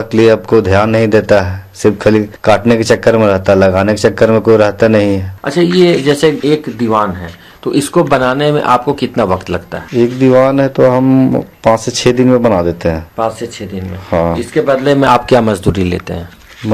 वर्कली आपको ध्यान नहीं देता है, सिर्फ खाली काटने के चक्कर में रहता है, लगाने के चक्कर में कोई रहता नहीं है। अच्छा, ये जैसे एक दीवान है तो इसको बनाने में आपको कितना वक्त लगता है? एक दीवान है तो हम 5 से 6 दिन में बना देते हैं। 5 से 6 दिन में? हाँ। इसके बदले में आप क्या मजदूरी लेते हैं?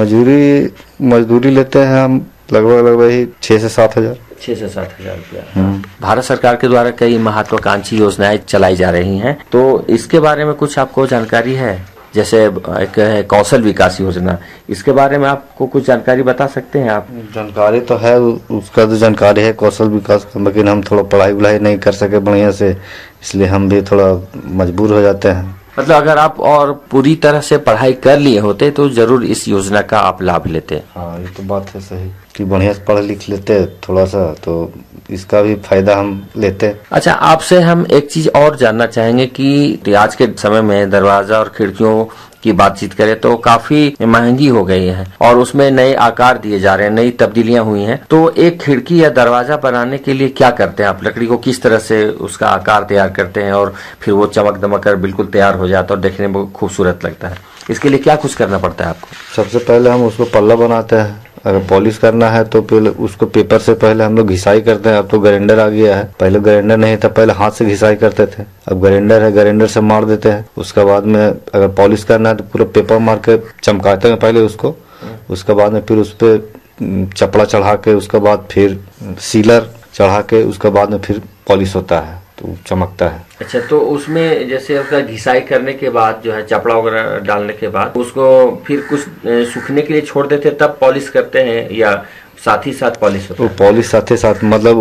मजदूरी लेते हैं हम लगभग 6 से 7 हजार। 6 से 7 हजार रुपया। भारत सरकार के द्वारा कई महत्वाकांक्षी योजनाएं चलाई जा रही हैं, तो इसके बारे में कुछ आपको जानकारी है? जैसे एक है कौशल विकास योजना, इसके बारे में आपको कुछ जानकारी बता सकते हैं आप? जानकारी तो है, उसका तो जानकारी है कौशल विकास का, लेकिन हम थोड़ा पढ़ाई वढ़ाई नहीं कर सके बढ़िया से, इसलिए हम भी थोड़ा मजबूर हो जाते हैं। मतलब अगर आप और पूरी तरह से पढ़ाई कर लिए होते तो जरूर इस योजना का आप लाभ लेते। हाँ, ये तो बात है सही कि बढ़िया से पढ़ लिख लेते थोड़ा सा, तो इसका भी फायदा हम लेते। अच्छा, आपसे हम एक चीज और जानना चाहेंगे कि आज के समय में दरवाजा और खिड़कियों की बातचीत करें तो काफी महंगी हो गई है और उसमें नए आकार दिए जा रहे हैं, नई तब्दीलियां हुई हैं। तो एक खिड़की या दरवाजा बनाने के लिए क्या करते हैं आप? लकड़ी को किस तरह से उसका आकार तैयार करते हैं और फिर वो चमक दमक कर बिल्कुल तैयार हो जाता है और देखने में खूबसूरत लगता है? इसके लिए क्या कुछ करना पड़ता है आपको? सबसे पहले हम उसको पल्ला बनाते हैं। अगर पॉलिश करना है तो पहले उसको पेपर से पहले हम लोग घिसाई करते हैं। अब तो ग्राइंडर आ गया है, पहले ग्राइंडर नहीं था, पहले हाथ से घिसाई करते थे। अब ग्राइंडर है, ग्राइंडर से मार देते हैं। उसके बाद में अगर पॉलिश करना है तो पूरा पेपर मार के चमकाते हैं पहले उसको। उसके बाद में फिर उस पर चपड़ा चढ़ा के, उसके बाद फिर सीलर चढ़ा के, उसके बाद में फिर पॉलिश होता है तो चमकता है। अच्छा, तो उसमें जैसे उसका घिसाई करने के बाद जो है चपड़ा वगैरह डालने के बाद उसको फिर कुछ सूखने के लिए छोड़ देते तब पॉलिश करते हैं या साथ ही साथ पॉलिश होता है? पॉलिश साथ ही साथ, मतलब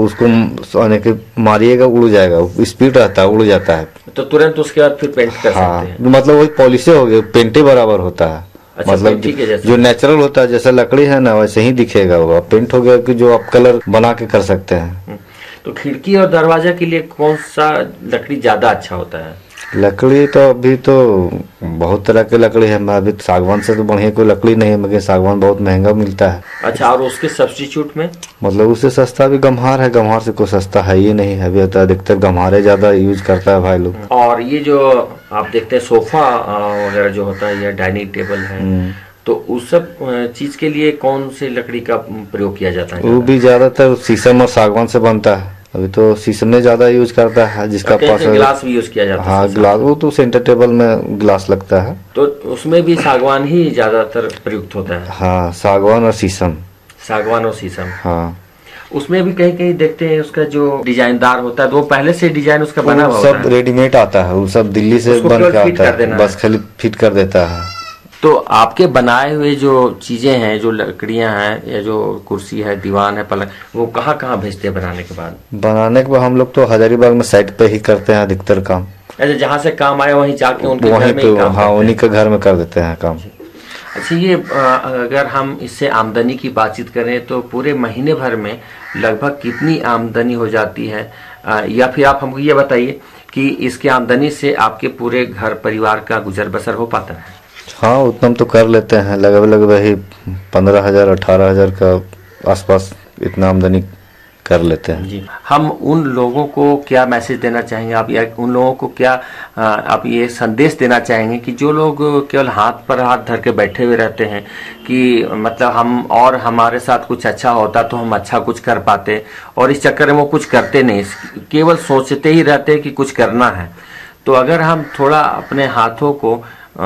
उसको मारिएगा उड़ जाएगा, स्पीड रहता है, उड़ जाता है तो तुरंत उसके बाद फिर पेंट कर सकते हैं। मतलब वही पॉलिश हो गया, पेंटे बराबर होता है। अच्छा, मतलब जो नेचुरल होता है जैसे लकड़ी है ना वैसे ही दिखेगा वो, पेंट हो गया कि जो आप कलर बना के कर सकते हैं। तो खिड़की और दरवाजा के लिए कौन सा लकड़ी ज्यादा अच्छा होता है? लकड़ी तो अभी तो बहुत तरह की लकड़ी है, अभी सागवान से तो बढ़िया कोई लकड़ी नहीं है, मगर सागवान बहुत महंगा मिलता है। अच्छा, और उसके सब्स्टिट्यूट में? मतलब उससे सस्ता भी गम्हार है, गम्हार से कोई सस्ता है ही नहीं है। अभी तो अधिकतर गम्हारे ज्यादा यूज करता है भाई लोग। और ये जो आप देखते हैं सोफा वगैरह जो होता है या डाइनिंग टेबल है, तो उस सब चीज के लिए कौन सी लकड़ी का प्रयोग किया जाता है? वो भी ज्यादातर शीशम और सागवान से बनता है। अभी तो शीशम में ज्यादा यूज करता है, जिसका पास ग्लास भी यूज किया जाता है। हाँ, ग्लास, वो तो सेंटर टेबल में ग्लास लगता है, तो उसमें भी सागवान ही ज्यादातर प्रयुक्त होता है। हाँ, सागवान और शीशम। सागवान और शीशम, हाँ। उसमें भी कहीं कहीं देखते हैं उसका जो डिजाइनदार होता है तो वो पहले से डिजाइन उसका बना हुआ सब रेडीमेड आता है, वो सब दिल्ली से बन के आता है, बस खाली फिट कर देता है। तो आपके बनाए हुए जो चीजें हैं, जो लकड़ियां हैं या जो कुर्सी है, दीवान है, पलंग, वो कहाँ कहाँ भेजते हैं बनाने के बाद? बनाने के बाद हम लोग तो हजारीबाग में साइट पे ही करते हैं अधिकतर काम। अच्छा, जहाँ से काम आए वहीं जाके उनके घर में ही काम? हाँ, उन्हीं के घर में कर देते हैं काम। अच्छा, ये अगर हम इससे आमदनी की बातचीत करें तो पूरे महीने भर में लगभग कितनी आमदनी हो जाती है? या फिर आप हमको ये बताइए कि इसके आमदनी से आपके पूरे घर परिवार का गुजर बसर हो पाता है? हाँ, उतना तो कर लेते हैं, लगभग वही 15,000 18,000 का आसपास इतना आमदनी कर लेते हैं। जी, हम उन लोगों को क्या मैसेज देना चाहेंगे आप, या उन लोगों को क्या आप ये संदेश देना चाहेंगे कि जो लोग केवल हाथ पर हाथ धर के बैठे हुए रहते हैं कि मतलब हम और हमारे साथ कुछ अच्छा होता तो हम अच्छा कुछ कर पाते, और इस चक्कर में वो कुछ करते नहीं, केवल सोचते ही रहते हैं कि कुछ करना है। तो अगर हम थोड़ा अपने हाथों को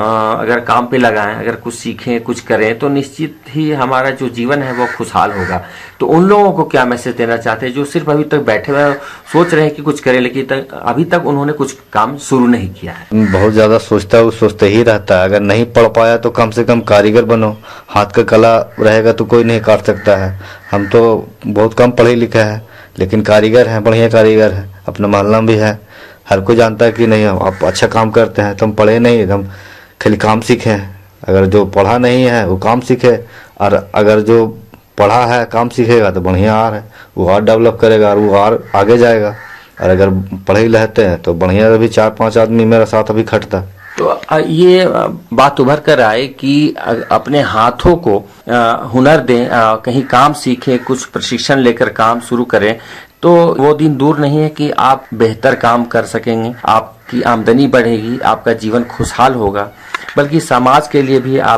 अगर काम पे लगाएं, अगर कुछ सीखें, कुछ करें, तो निश्चित ही हमारा जो जीवन है वो खुशहाल होगा। तो उन लोगों को क्या मैसेज देना चाहते हैं जो सिर्फ अभी तक बैठे हुए सोच रहे हैं कि कुछ करें, लेकिन अभी तक उन्होंने कुछ काम शुरू नहीं किया है? बहुत ज्यादा सोचता है, वो सोचते ही रहता है। अगर नहीं पढ़ पाया तो कम से कम कारीगर बनो, हाथ का कला रहेगा तो कोई नहीं काट सकता है। हम तो बहुत कम पढ़े लिखे हैं, लेकिन कारीगर हैं, बढ़िया कारीगर है, अपना मोहल्ला भी है, हर कोई जानता है कि नहीं आप अच्छा काम करते हैं। तो हम पढ़े नहीं, हम खाली काम सीखे। अगर जो पढ़ा नहीं है वो काम सीखे, और अगर जो पढ़ा है काम सीखेगा तो बढ़िया आर है, वो और डेवलप करेगा और वो और आगे जाएगा। और अगर पढ़े रहते हैं तो बढ़िया, अभी 4-5 आदमी मेरा साथ अभी खटता। तो ये बात उभर कर आए कि अपने हाथों को हुनर दें, कहीं काम सीखें, कुछ प्रशिक्षण लेकर काम शुरू करें, तो वो दिन दूर नहीं है कि आप बेहतर काम कर सकेंगे, आपकी आमदनी बढ़ेगी, आपका जीवन खुशहाल होगा, बल्कि समाज के लिए भी आप